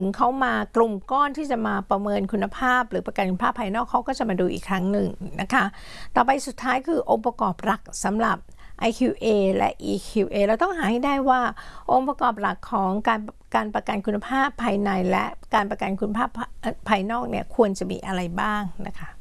เขามากลุ่มก้อนที่จะมาประเมินคุณภาพหรือประกันคุณภาพภายนอกเขาก็จะมาดูอีกครั้งหนึ่งนะคะต่อไปสุดท้ายคือองค์ประกอบหลักสำหรับ IQA และ EQA เราต้องหาให้ได้ว่าองค์ประกอบหลักของการประกันคุณภาพภายในและการประกันคุณภาพภายนอกเนี่ยควรจะมีอะไรบ้างนะคะ